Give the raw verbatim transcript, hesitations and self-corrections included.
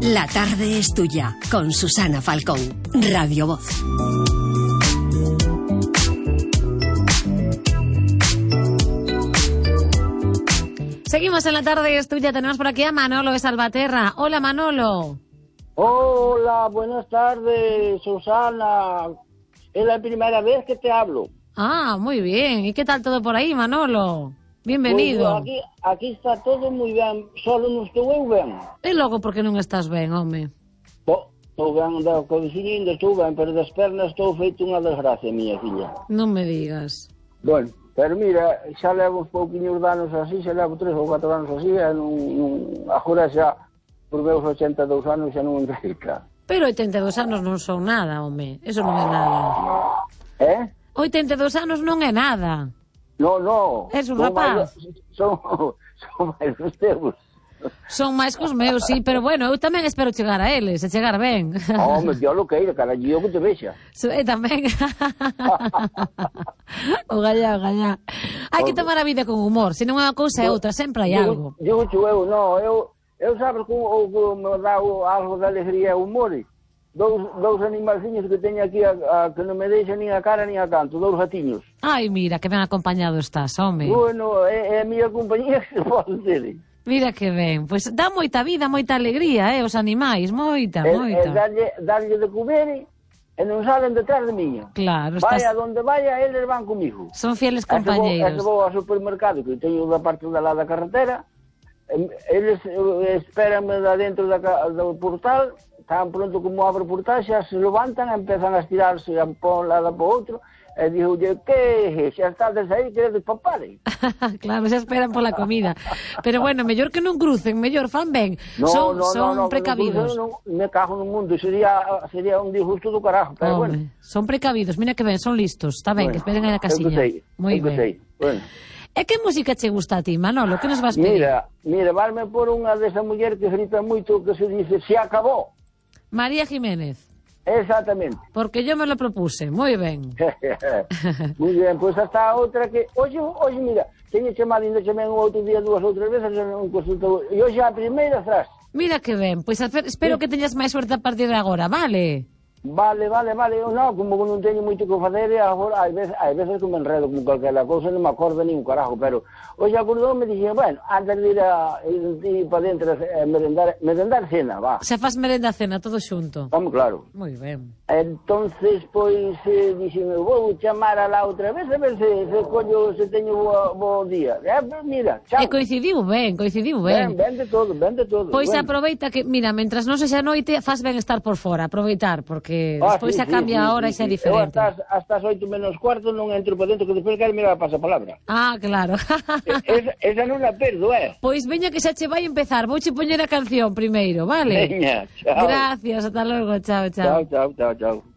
La tarde es tuya, con Susana Falcón, Radio Voz. Seguimos en La tarde es tuya, tenemos por aquí a Manolo de Salvaterra. Hola, Manolo. Hola, buenas tardes, Susana. Es la primera vez que te hablo. Ah, muy bien. ¿Y qué tal todo por ahí, Manolo? Bienvenido. Pues, aquí, aquí está todo muy bien, solo non estou eu ben. E logo por que non estás ben, home? Po, estou ben da codicilinda, estou ben, pero das pernas estou feito unha desgracia, miña filla. Non me digas. Bueno, pero mira, xa levo uns pouquiños de anos así, xa levo tres ou catro anos así, e non, non, agora xa, por meus ochenta e dous anos, xa non enrica. Pero oitenta e dous anos non son nada, home. Eso non é nada. Eh? oitenta e dous anos non é nada. No, no. Es un rapaz. Máis, son, son máis os teus. Son máis cos meus, sí, pero bueno, eu tamén espero chegar a eles, e chegar ben. Home, yo lo queira, carallo, yo que te vexa. E tamén. O gallá, o gallá. Hai que tomar a vida con humor, se non é unha cousa é outra, sempre hai algo. Digo, digo, eu, no, eu, eu sabes como, como me dá algo de alegría e humor. Dous, dous animalciños que teño aquí a, a, que non me deixan nin a cara nin a canto, dous gatiños. Ai, mira, que ben acompañado estás, home. Bueno, é, é a miña compañía que podo ter. Mira que ben, pois pues dá moita vida, moita alegría, eh, os animais, moita, e, moita. E darlle, darlle de comer e non salen detrás de miña. Claro, estás... Vaya donde vaya, eles van comigo. Son fieles E se compañeiros. vou, e se vou ao supermercado, que teño da parte da lá da carretera, eles espéranme da dentro da, do portal, tan pronto como abre o portal, xa se levantan, empezan a estirarse a un lado para outro, e digo, que xa estades aí, queredes papare? Claro, xa esperan pola comida. Pero bueno, mellor que non crucen, mellor fan ben. No, son no, son no, no, precavidos. No, me cago no mundo, sería, sería un disgusto do carajo, pero Home, bueno. Son precavidos, mira que ben, son listos, está ben, Bueno, que esperen aí na casiña. Moi ben. Bueno. E que música che gusta a ti, Manolo? Que nos vas pedir? Mira, mira, valme por unha desa muller que grita moito, que se dice, se acabó. María Jiménez. Exactamente. Porque yo me lo propuse, moi ben. Moi ben, pois pues hasta outra que... Oxe, oxe, mira, teño chamado ainda chamén o outro día dúas outras veces, non consultou. E hoxe a primeira tras. Mira que ben, pois pues espero sí. que teñas máis suerte a partir de agora, vale? Vale, vale, vale, eu non, como non teño moito que facer, e agora, hai veces, hai veces que me enredo con calquera cousa, non me acordo nin un carajo, pero hoxe acordoume e dixen, bueno, antes de ir, a, ir para dentro a merendar, merendar cena, va. Se faz merenda cena, todo xunto. Home, claro. Moi ben. Entonces, pois, eh, dixen, vou chamar a la outra vez, a ver se, se collo, se teño bo, bo día. Eh, mira, chao. E coincidiu ben, coincidiu ben. Ben, ben de todo, ben de todo. Pois bueno. Aproveita que, mira, mentras non sexa noite, faz ben estar por fora, aproveitar, porque Ah, despois sí, xa cambia sí, a hora sí, e xa é sí. diferente. Eu hasta, hasta as oito menos cuarto non entro para dentro, que despois quero mirar a pasapalabra. Ah, claro. esa, esa non la perdo, eh? Pois veña que xa che vai empezar, vouche poñer a canción primeiro, vale? Veña, chao. Gracias, ata logo, chao, chao. Chao, chao, chao, chao.